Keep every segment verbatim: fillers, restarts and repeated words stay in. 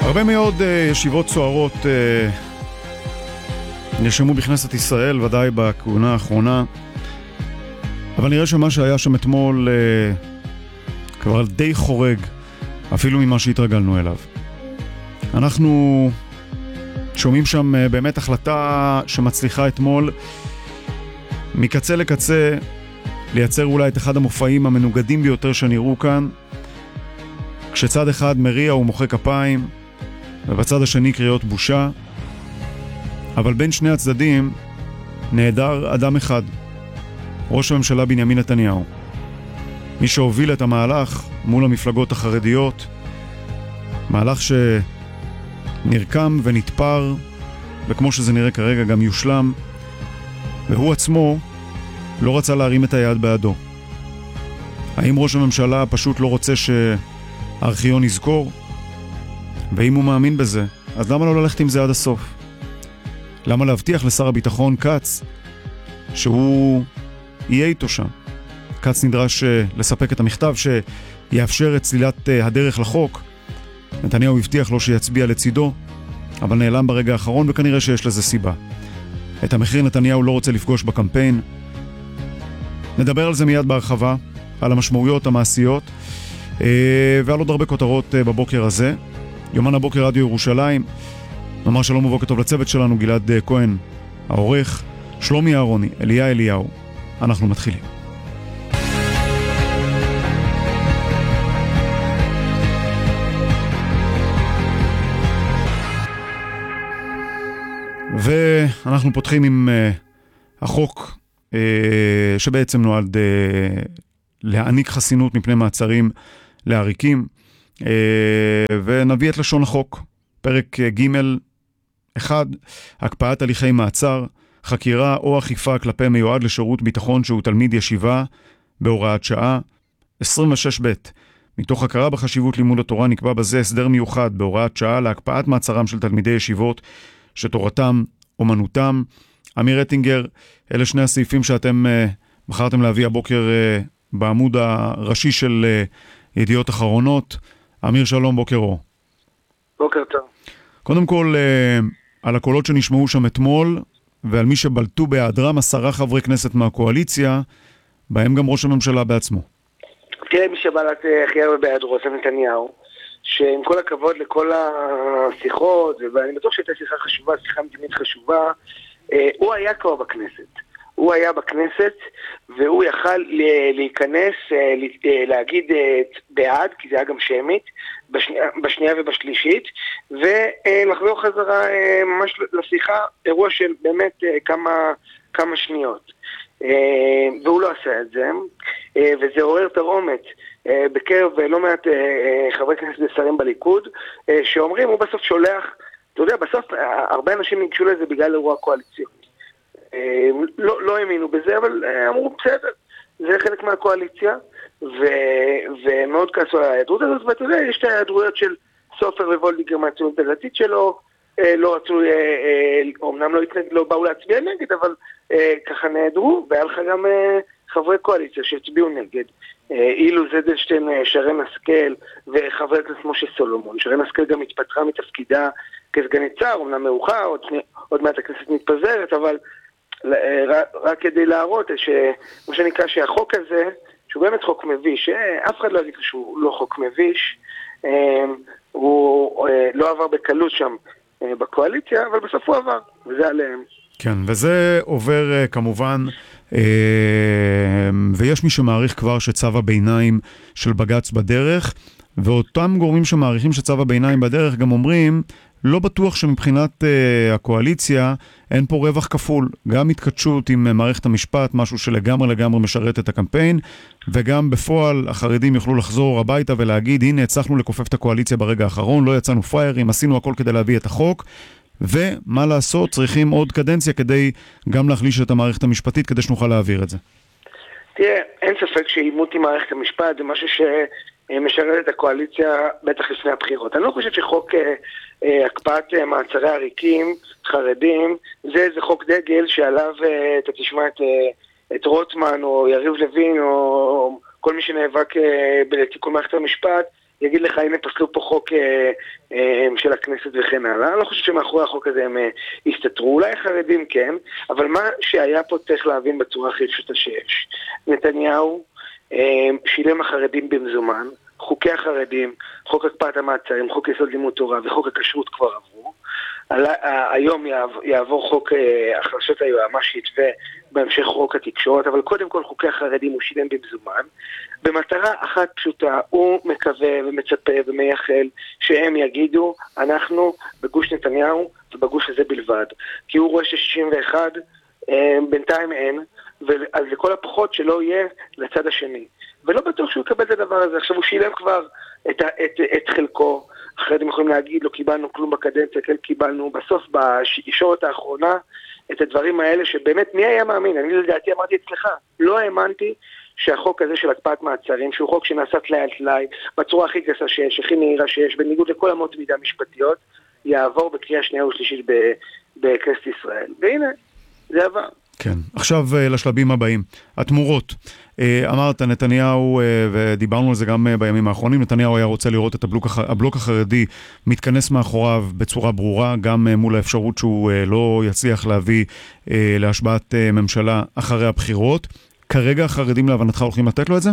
הרבה מאוד uh, ישיבות סוערות uh, נרשמו בכנסת ישראל, ודאי בכהונה האחרונה, אבל נראה שמה שהיה שם אתמול uh, כבר די חורג, אפילו ממה שהתרגלנו אליו. אנחנו שומעים שם uh, באמת החלטה שמצליחה אתמול מקצה לקצה לייצר אולי את אחד המופעים המנוגדים ביותר שנראו כאן, כשצד אחד מריע ומוחא כפיים, ובצד השני קריאות בושה, אבל בין שני הצדדים נעדר אדם אחד, ראש הממשלה בנימין נתניהו, מי שהוביל את המהלך מול המפלגות החרדיות, מהלך שנרקם ונתפר, וכמו שזה נראה כרגע גם יושלם, והוא עצמו לא רצה להרים את היד בעדו. האם ראש הממשלה פשוט לא רוצה שהארכיון יזכור? ואם הוא מאמין בזה, אז למה לא ללכת עם זה עד הסוף? למה להבטיח לשר הביטחון קץ שהוא יהיה איתו שם? קץ נדרש לספק את המכתב שיאפשר את צלילת הדרך לחוק. נתניהו הבטיח לו שיצביע לצידו, אבל נעלם ברגע האחרון, וכנראה שיש לזה סיבה. את המחיר נתניהו לא רוצה לפגוש בקמפיין. נדבר על זה מיד בהרחבה, על המשמעויות המעשיות, ועל עוד הרבה כותרות בבוקר הזה. יומן הבוקר רדיו ירושלים. נאמר שלום ובוקר טוב לצוות שלנו, גלעד כהן העורך, שלומי אהרוני, אליה אליהו. אנחנו מתחילים. ואנחנו פותחים עם uh, החוק uh, שבעצם נועד uh, להעניק חסינות מפני מעצרים לעריקים, uh, ונביא את לשון החוק. פרק ג' אחד, הקפאת הליכי מעצר, חקירה או אכיפה כלפי מיועד לשירות ביטחון שהוא תלמיד ישיבה בהוראת שעה. עשרים ושש ב' מתוך הכרה בחשיבות לימוד התורה נקבע בזה הסדר מיוחד בהוראת שעה להקפאת מעצרם של תלמידי ישיבות שתורתם אומנותם. אמיר רטינגר, אלה שני הסעיפים שאתם uh, בחרתם להביא הבוקר uh, בעמוד הראשי של uh, ידיעות אחרונות. אמיר, שלום, בוקר אור. בוקר טוב. קודם כל, uh, על הקולות שנשמעו שם אתמול, ועל מי שבלטו בהיעדרם עשרה חברי כנסת מהקואליציה, בהם גם ראש הממשלה בעצמו. תראה, מי שבלט הכי הרבה בהיעדרו זה נתניהו, שעם כל הכבוד לכל השיחות, ואני בטוח שהייתה שיחה חשובה, שיחה מדינית חשובה, הוא היה כבר בכנסת. הוא היה בכנסת, והוא יכל להיכנס, להגיד בעד, כי זה היה גם שמית, בשנייה, בשנייה ובשלישית, ולחזור חזרה ממש לשיחה, אירוע של באמת כמה, כמה שניות. והוא לא עשה את זה, וזה עורר תרעומת בקרב לא מעט חברי כנסת ושרים בליכוד, שאומרים, הוא בסוף שולח, אתה יודע, בסוף הרבה אנשים ניגשו לזה בגלל אירוע קואליציוני. לא, לא האמינו בזה, אבל אמרו, בסדר, זה חלק מהקואליציה, ו, ומאוד כעסו על ההיעדרות הזאת, ואתה יודע, יש את ההיעדרויות של סופר ווולדיגר מהציונות הדתית שלו, לא רצו, אומנם לא, התנגד, לא באו להצביע נגד, אבל ככה נעדרו, והיה לך גם חברי קואליציה שהצביעו נגד, אילו זדלשטיין, שרן השכל וחבר הכנסת משה סולומון. שרן השכל גם התפטרה מתפקידה כסגנית שר, אומנם מאוחר, עוד, עוד מעט הכנסת מתפזרת, אבל רק כדי להראות שמה שנקרא שהחוק הזה, שהוא באמת חוק מביש, אף אחד לא יגיד שהוא לא חוק מביש, הוא לא עבר בקלות שם בקואליציה, אבל בסוף הוא עבר, וזה עליהם. כן, וזה עובר כמובן, ויש מי שמעריך כבר שצו הביניים של בג"ץ בדרך, ואותם גורמים שמעריכים שצו הביניים בדרך גם אומרים, לא בטוח שמבחינת uh, הקואליציה אין פה רווח כפול, גם התקדשות עם מערכת המשפט, משהו שלגמרי לגמרי משרת את הקמפיין, וגם בפועל החרדים יוכלו לחזור הביתה ולהגיד, הנה הצלחנו לקופף את הקואליציה ברגע האחרון, לא יצאנו פיירים, עשינו הכל כדי להביא את החוק, ומה לעשות, צריכים עוד קדנציה כדי גם להחליש את המערכת המשפטית, כדי שנוכל להעביר את זה. תראה, אין ספק שאימות עם מערכת המשפט זה משהו שמשרת את הקואליציה בטח לפני הבחירות. אני לא חושב שחוק אה, אה, הקפאת אה, מעצרי עריקים, חרדים, זה איזה חוק דגל שעליו אה, אתה תשמע את, אה, את רוטמן או יריב לוין או כל מי שנאבק אה, בתיקון מערכת המשפט, יגיד לך, הנה פסלו פה חוק אה, אה, של הכנסת וכן הלאה. אני לא חושב שמאחורי החוק הזה הם אה, הסתתרו, אולי החרדים כן, אבל מה שהיה פה צריך להבין בצורה הכי פשוטה שיש. נתניהו אה, שילם החרדים במזומן, חוקי החרדים, חוק הקפאת המעצרים, חוק יסוד לימוד תורה וחוק הכשרות כבר עברו. היום יעבור חוק החלשת היועמ"שית ובהמשך חוק התקשורת, אבל קודם כל חוקי החרדים הוא שילם במזומן, במטרה אחת פשוטה, הוא מקווה ומצפה ומייחל שהם יגידו, אנחנו בגוש נתניהו ובגוש הזה בלבד, כי הוא רואה ש-שישים ואחת בינתיים אין, אז לכל הפחות שלא יהיה לצד השני, ולא בטוח שהוא יקבל את הדבר הזה. עכשיו הוא שילם כבר את, את, את חלקו, אחרי אתם יכולים להגיד, לא קיבלנו כלום בקדנציה, כן קיבלנו בסוף בישורת האחרונה את הדברים האלה שבאמת מי היה מאמין? אני לדעתי אמרתי אצלך, לא האמנתי שהחוק הזה של הקפאת מעצרים, שהוא חוק שנעשה תלאי על תלאי, בצורה הכי גסה שיש, הכי מהירה שיש, בניגוד לכל אמות מידה משפטיות, יעבור בקריאה שנייה ושלישית בכנסת ישראל. והנה, זה עבר. כן, עכשיו לשלבים הבאים. התמורות. אמרת נתניהו, ודיברנו על זה גם בימים האחרונים, נתניהו היה רוצה לראות את הבלוק, הבלוק החרדי מתכנס מאחוריו בצורה ברורה, גם מול האפשרות שהוא לא יצליח להביא להשבעת ממשלה אחרי הבחירות. כרגע החרדים להבנתך הולכים לתת לו את זה?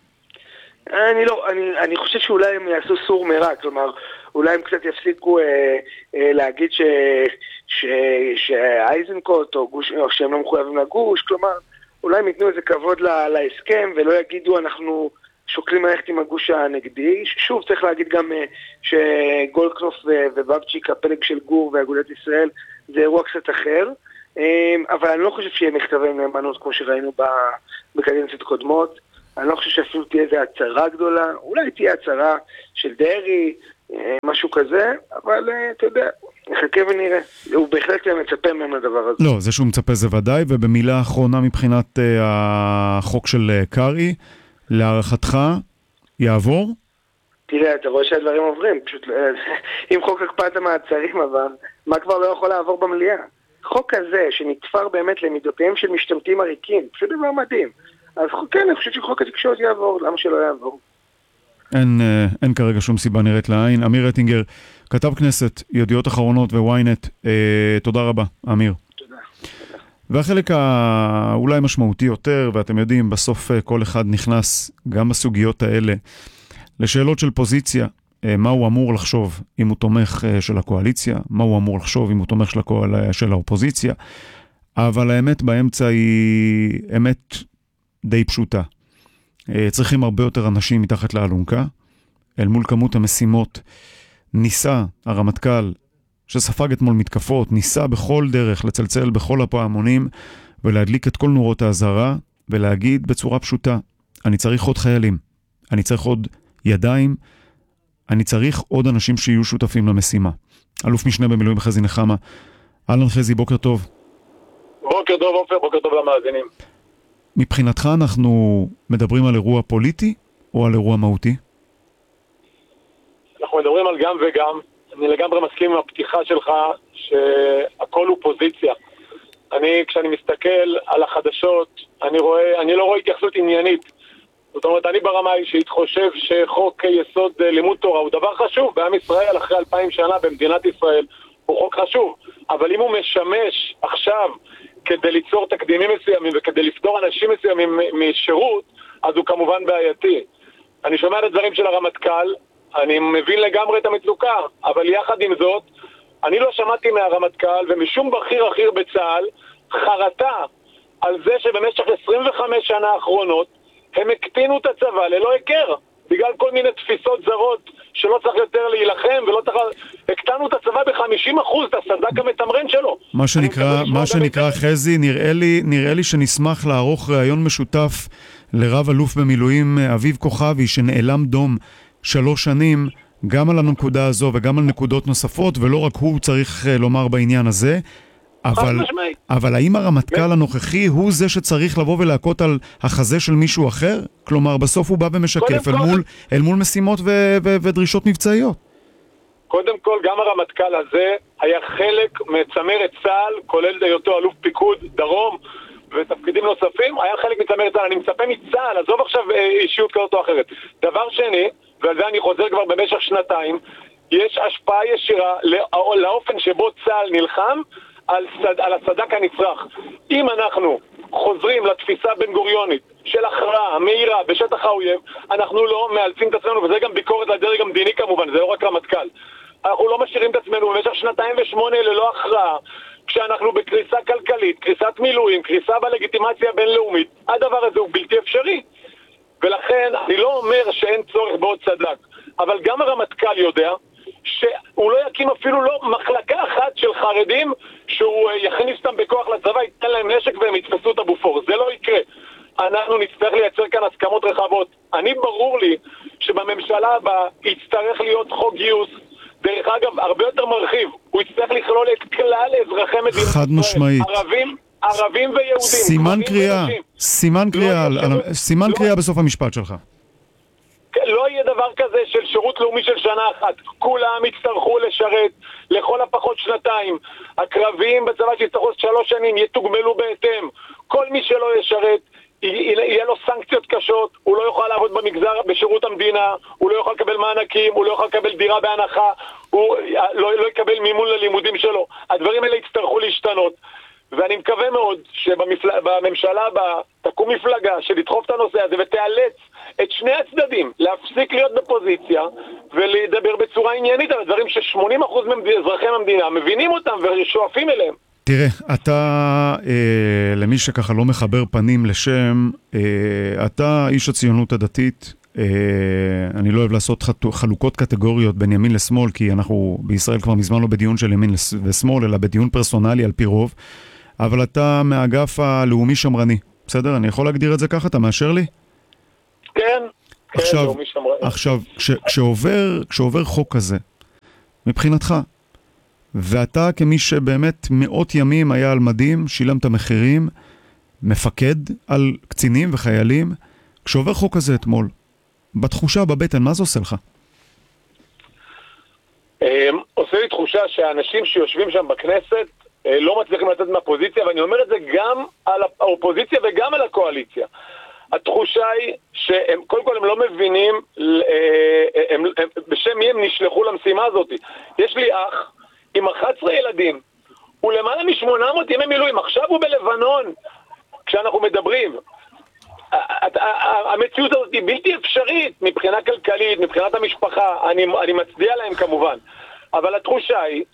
אני לא, אני, אני חושב שאולי הם יעשו סור מרע, כלומר, אולי הם קצת יפסיקו אה, אה, להגיד ש, ש, שאייזנקוט או, גוש, או שהם לא מחויבים לגוש, כלומר, אולי הם ייתנו איזה כבוד לה, להסכם ולא יגידו אנחנו שוקלים ללכת עם הגוש הנגדי. שוב, צריך להגיד גם אה, שגולדקנופ ובבצ'יק, הפלג של גור ואגודת ישראל, זה אירוע קצת אחר, אה, אבל אני לא חושב שיהיה מכתבי נאמנות כמו שראינו בקדנציות קודמות. אני לא חושב שאפילו תהיה איזו הצהרה גדולה, אולי תהיה הצהרה של דרי, משהו כזה, אבל אתה יודע, נחכה ונראה. הוא בהחלט מצפה מהם לדבר הזה. לא, זה שהוא מצפה זה ודאי, ובמילה האחרונה מבחינת החוק של קרי, להערכתך יעבור? תראה, אתה רואה שהדברים עוברים, פשוט, אם חוק הקפאת המעצרים עבר, מה כבר לא יכול לעבור במליאה? חוק כזה שנתפר באמת למידותיהם של משתמטים עריקים, פשוט דבר מדהים. אז כן, אני חושב שחוק התקשורת יעבור, למה שלא יעבור? אין, אין כרגע שום סיבה נראית לעין. אמיר רטינגר, כתב כנסת, ידיעות אחרונות וויינט, אה, תודה רבה, אמיר. תודה. והחלק האולי משמעותי יותר, ואתם יודעים, בסוף כל אחד נכנס גם בסוגיות האלה, לשאלות של פוזיציה, אה, מה הוא אמור לחשוב אם הוא תומך אה, של הקואליציה, מה הוא אמור לחשוב אם הוא תומך של, הקואל... של האופוזיציה, אבל האמת באמצע היא אמת די פשוטה. צריכים הרבה יותר אנשים מתחת לאלונקה, אל מול כמות המשימות. ניסה הרמטכ"ל, שספג אתמול מתקפות, ניסה בכל דרך לצלצל בכל הפעמונים, ולהדליק את כל נורות האזהרה, ולהגיד בצורה פשוטה, אני צריך עוד חיילים, אני צריך עוד ידיים, אני צריך עוד אנשים שיהיו שותפים למשימה. אלוף משנה במילואים חזי נחמה. אהלן חזי, בוקר טוב. בוקר טוב עופר, בוקר טוב למאזינים. מבחינתך אנחנו מדברים על אירוע פוליטי או על אירוע מהותי? אנחנו מדברים על גם וגם. אני לגמרי מסכים עם הפתיחה שלך שהכל הוא פוזיציה. אני, כשאני מסתכל על החדשות, אני רואה, אני לא רואה התייחסות עניינית. זאת אומרת, אני ברמה האישית חושב שחוק יסוד לימוד תורה הוא דבר חשוב בעם ישראל אחרי אלפיים שנה במדינת ישראל. הוא חוק חשוב. אבל אם הוא משמש עכשיו כדי ליצור תקדימים מסוימים וכדי לפתור אנשים מסוימים משירות, אז הוא כמובן בעייתי. אני שומע את הדברים של הרמטכ"ל, אני מבין לגמרי את המצוקה, אבל יחד עם זאת, אני לא שמעתי מהרמטכ"ל ומשום בכיר אחר בצה"ל חרטה על זה שבמשך עשרים וחמש שנה האחרונות הם הקטינו את הצבא ללא הכר, בגלל כל מיני תפיסות זרות שלא צריך יותר להילחם ולא צריך... הקטנו את הצבא ב-חמישים אחוז, את הסדק המתמרן שלו. מה שנקרא, מה שנקרא חזי, נראה לי, נראה לי שנשמח לערוך ראיון משותף לרב אלוף במילואים אביב כוכבי, שנעלם דום שלוש שנים, גם על הנקודה הזו וגם על נקודות נוספות, ולא רק הוא צריך לומר בעניין הזה. אבל, אבל האם הרמטכ"ל הנוכחי הוא זה שצריך לבוא ולהכות על החזה של מישהו אחר? כלומר, בסוף הוא בא ומשקף אל מול, אל מול משימות ו, ו, ודרישות מבצעיות. קודם כל, גם הרמטכ"ל הזה היה חלק מצמרת צה"ל, כולל היותו אלוף פיקוד דרום ותפקידים נוספים, היה חלק מצמרת צה"ל. אני מצפה מצה"ל, עזוב עכשיו אישיות כזאת או אחרת. דבר שני, ועל זה אני חוזר כבר במשך שנתיים, יש השפעה ישירה לא, לאופן שבו צה"ל נלחם על, סד, על הסדק הנצרך. אם אנחנו חוזרים לתפיסה בן גוריונית של הכרעה מהירה בשטח האויב, אנחנו לא מאלצים את עצמנו, וזה גם ביקורת לדרג המדיני כמובן, זה לא רק רמטכ"ל. אנחנו לא משאירים את עצמנו במשך שנתיים ושמונה ללא הכרעה, כשאנחנו בקריסה כלכלית, קריסת מילואים, קריסה בלגיטימציה הבינלאומית. הדבר הזה הוא בלתי אפשרי. ולכן אני לא אומר שאין צורך בעוד סד"כ, אבל גם הרמטכ"ל יודע שהוא לא יקים אפילו לא מחלקה אחת של חרדים שהוא יכניס אותם בכוח לצבא, ייתן להם נשק והם יתפסו את הבופור. זה לא יקרה. אנחנו נצטרך לייצר כאן הסכמות רחבות. אני ברור לי שבממשלה הבאה יצטרך להיות חוק גיוס, דרך אגב, הרבה יותר מרחיב. הוא יצטרך לכלול את כלל אזרחי מדינת חד משמעית. ערבים, ערבים ויהודים. סימן קריאה, סימן קריאה, סימן קריאה בסוף המשפט שלך. לא יהיה דבר כזה של שירות לאומי של שנה אחת. כולם יצטרכו לשרת לכל הפחות שנתיים. הקרביים בצבא שיצטרכו שלוש שנים יתוגמלו בהתאם. כל מי שלא ישרת, יהיה לו סנקציות קשות, הוא לא יוכל לעבוד במגזר, בשירות המדינה, הוא לא יוכל לקבל מענקים, הוא לא יוכל לקבל דירה בהנחה, הוא לא, לא יקבל מימון ללימודים שלו. הדברים האלה יצטרכו להשתנות. ואני מקווה מאוד שבממשלה הבאה תקום מפלגה שתדחוף את הנושא הזה ותאלץ את שני הצדדים להפסיק להיות בפוזיציה ולדבר בצורה עניינית על הדברים ש-שמונים אחוז מאזרחי המדינה מבינים אותם ושואפים אליהם. תראה, אתה, אה, למי שככה לא מחבר פנים לשם, אה, אתה איש הציונות הדתית, אה, אני לא אוהב לעשות חלוקות קטגוריות בין ימין לשמאל, כי אנחנו בישראל כבר מזמן לא בדיון של ימין ושמאל, אלא בדיון פרסונלי על פי רוב, אבל אתה מהאגף הלאומי שמרני, בסדר? אני יכול להגדיר את זה ככה? אתה מאשר לי? כן, עכשיו, כן, לאומי שמרני. עכשיו, כש, כשעובר, כשעובר חוק כזה, מבחינתך, ואתה כמי שבאמת מאות ימים היה על מדים, שילם את המחירים, מפקד על קצינים וחיילים, כשעובר חוק כזה אתמול, בתחושה, בבטן, מה זה עושה לך? עושה לי תחושה שהאנשים שיושבים שם בכנסת לא מצליחים לצאת מהפוזיציה, ואני אומר את זה גם על האופוזיציה וגם על הקואליציה. התחושה היא שהם, קודם כל הם לא מבינים הם, הם, בשם מי הם נשלחו למשימה הזאת. יש לי אח עם אחת עשרה ילדים, הוא למעלה מ-שמונה מאות ימי מילואים, עכשיו הוא בלבנון, כשאנחנו מדברים. המציאות הזאת היא בלתי אפשרית מבחינה כלכלית, מבחינת המשפחה, אני, אני מצדיע להם כמובן, אבל התחושה היא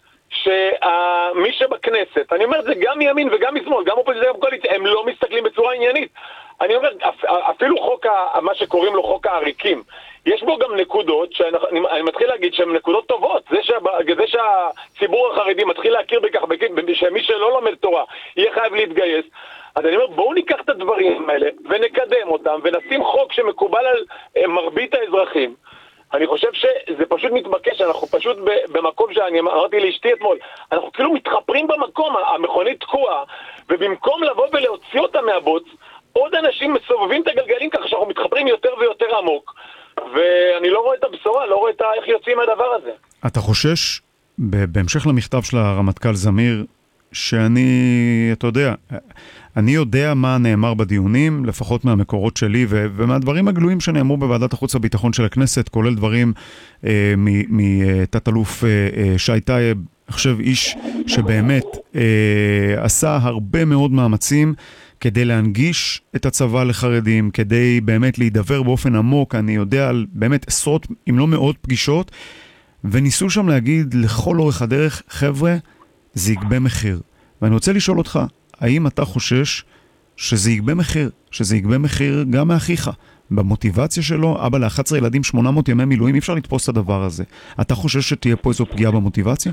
שמי שבכנסת, אני אומר את זה גם מימין וגם משמאל, גם אופוזיציה וגם קואליציה, הם לא מסתכלים בצורה עניינית. אני אומר, אפילו חוק, מה שקוראים לו חוק העריקים, יש בו גם נקודות, שאני, אני מתחיל להגיד שהן נקודות טובות, זה, שה, זה שהציבור החרדי מתחיל להכיר בכך, שמי שלא לומד תורה יהיה חייב להתגייס, אז אני אומר, בואו ניקח את הדברים האלה ונקדם אותם ונשים חוק שמקובל על מרבית האזרחים. אני חושב שזה פשוט מתבקש, אנחנו פשוט במקום שאני אמרתי לאשתי אתמול, אנחנו כאילו מתחפרים במקום, המכונית תקועה, ובמקום לבוא ולהוציא אותה מהבוץ, עוד אנשים מסובבים את הגלגלים ככה שאנחנו מתחפרים יותר ויותר עמוק, ואני לא רואה את הבשורה, לא רואה את איך יוצאים מהדבר הזה. אתה חושש, בהמשך למכתב של הרמטכ"ל זמיר, שאני, אתה יודע, אני יודע מה נאמר בדיונים, לפחות מהמקורות שלי, ו- ומהדברים הגלויים שנאמרו בוועדת החוץ והביטחון של הכנסת, כולל דברים אה, מתת-אלוף אה, אה, שי טייב, אני חושב איש שבאמת אה, עשה הרבה מאוד מאמצים כדי להנגיש את הצבא לחרדים, כדי באמת להידבר באופן עמוק, אני יודע על באמת עשרות, אם לא מאות פגישות, וניסו שם להגיד לכל אורך הדרך, חבר'ה, זה יגבה מחיר. ואני רוצה לשאול אותך, האם אתה חושש שזה יגבה מחיר, שזה יגבה מחיר גם מאחיך, במוטיבציה שלו, אבא ל-אחד עשר ילדים, שמונה מאות ימי מילואים, אי אפשר לתפוס את הדבר הזה. אתה חושש שתהיה פה איזו פגיעה במוטיבציה?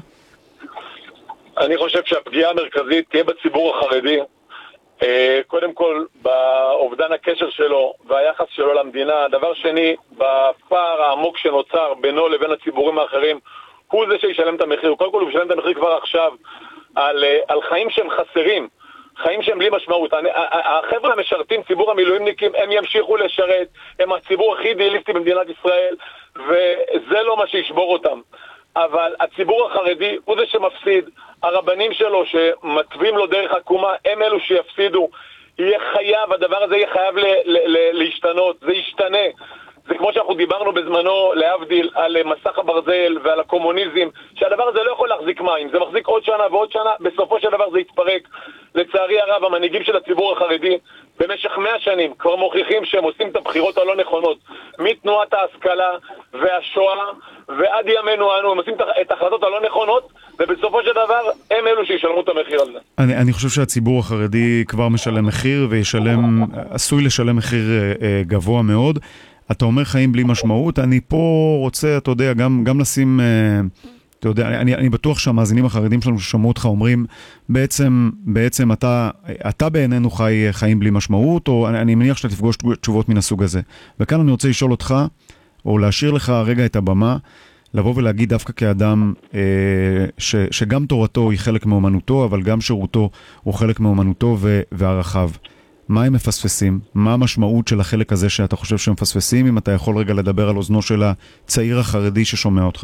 אני חושב שהפגיעה המרכזית תהיה בציבור החרדי, קודם כל באובדן הקשר שלו והיחס שלו למדינה. דבר שני, בפער העמוק שנוצר בינו לבין הציבורים האחרים, הוא זה שישלם את המחיר. קודם כל הוא ישלם את המחיר כבר עכשיו על, על חיים שהם חסרים, חיים שהם בלי משמעות. החבר'ה המשרתים, ציבור המילואימניקים, הם ימשיכו לשרת, הם הציבור הכי אידיאליסטי במדינת ישראל, וזה לא מה שישבור אותם. אבל הציבור החרדי הוא זה שמפסיד, הרבנים שלו שמתווים לו דרך עקומה, הם אלו שיפסידו. יהיה חייב, הדבר הזה יהיה חייב ל- ל- ל- להשתנות, זה ישתנה. זה כמו שאנחנו דיברנו בזמנו, להבדיל, על מסך הברזל ועל הקומוניזם, שהדבר הזה לא יכול להחזיק מים, זה מחזיק עוד שנה ועוד שנה, בסופו של דבר זה יתפרק. לצערי הרב, המנהיגים של הציבור החרדי, במשך מאה שנים, כבר מוכיחים שהם עושים את הבחירות הלא נכונות, מתנועת ההשכלה והשואה ועד ימינו אנו, הם עושים את ההחלטות הלא נכונות, ובסופו של דבר הם אלו שישלמו את המחיר על זה. אני, אני חושב שהציבור החרדי כבר משלם מחיר, וישלם, עשוי לשלם מחיר אה, גבוה מאוד. אתה אומר חיים בלי משמעות, אני פה רוצה, אתה יודע, גם, גם לשים, אה, אתה יודע, אני, אני בטוח שהמאזינים החרדים שלנו ששמעו אותך אומרים, בעצם, בעצם אתה, אתה בעינינו חי חיים בלי משמעות, או אני, אני מניח שאתה תפגוש תשובות מן הסוג הזה. וכאן אני רוצה לשאול אותך, או להשאיר לך רגע את הבמה, לבוא ולהגיד דווקא כאדם אה, ש, שגם תורתו היא חלק מאומנותו, אבל גם שירותו הוא חלק מאומנותו ו, והרחב. מה הם מפספסים? מה המשמעות של החלק הזה שאתה חושב שהם מפספסים, אם אתה יכול רגע לדבר על אוזנו של הצעיר החרדי ששומע אותך?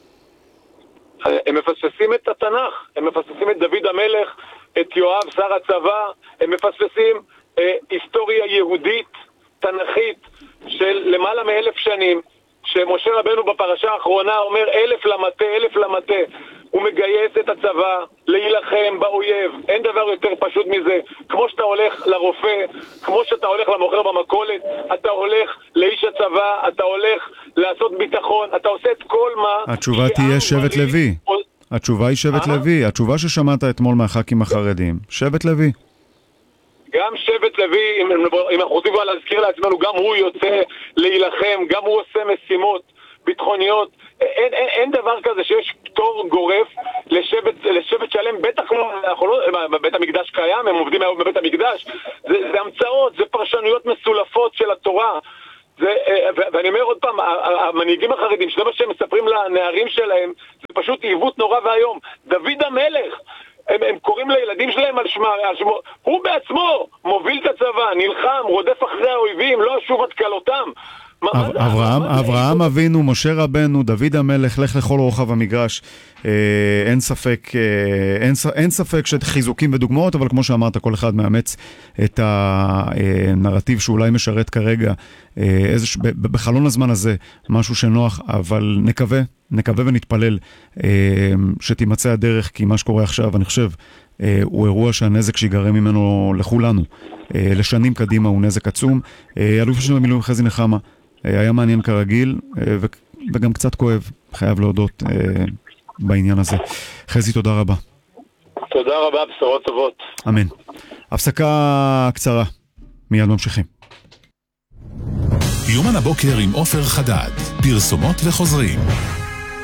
הם מפספסים את התנ"ך, הם מפספסים את דוד המלך, את יואב שר הצבא, הם מפספסים אה, היסטוריה יהודית, תנ"כית, של למעלה מאלף שנים, שמשה רבנו בפרשה האחרונה אומר אלף למטה, אלף למטה. הוא מגייס את הצבא להילחם באויב. אין דבר יותר פשוט מזה. כמו שאתה הולך לרופא, כמו שאתה הולך למוכר במכולת, אתה הולך לאיש הצבא, אתה הולך לעשות ביטחון, אתה עושה את כל מה... התשובה תהיה שבט לוי. התשובה היא שבט לוי. התשובה ששמעת אתמול מהח"כים החרדים. שבט לוי. גם שבט לוי, אם, אם אנחנו רוצים כבר להזכיר לעצמנו, גם הוא יוצא להילחם, גם הוא עושה משימות ביטחוניות. אין, אין, אין דבר כזה שיש פטור גורף לשבט, לשבט שלם, בטח לא, לא, בית המקדש קיים, הם עובדים היום בבית המקדש. זה, זה המצאות, זה פרשנויות מסולפות של התורה. זה, ואני אומר עוד פעם, המנהיגים החרדים, שזה מה שהם מספרים לנערים שלהם, זה פשוט עיוות נורא והיום. דוד המלך, הם, הם קוראים לילדים שלהם על שמה, על שמו. הוא בעצמו מוביל את הצבא, נלחם, רודף אחרי האויבים, לא אשוב עד כלותם. אברהם, אברהם אבינו, משה רבנו, דוד המלך, לך לכל רוחב המגרש. אין ספק, אין, אין ספק שחיזוקים ודוגמאות, אבל כמו שאמרת, כל אחד מאמץ את הנרטיב שאולי משרת כרגע איזה, בחלון הזמן הזה, משהו שנוח, אבל נקווה, נקווה ונתפלל שתימצא הדרך, כי מה שקורה עכשיו, אני חושב, הוא אירוע שהנזק שיגרם ממנו לכולנו, לשנים קדימה הוא נזק עצום. אלוף השם במילואים חזי נחמה, היה מעניין כרגיל, וגם קצת כואב, חייב להודות בעניין הזה. חזי, תודה רבה. תודה רבה, בשורות טובות. אמן. הפסקה קצרה, מיד ממשיכים. יומן הבוקר עם עופר חדד, פרסומות וחוזרים.